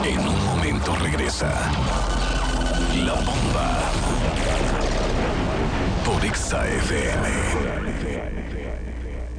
En un momento regresa La Bomba por Exa FM.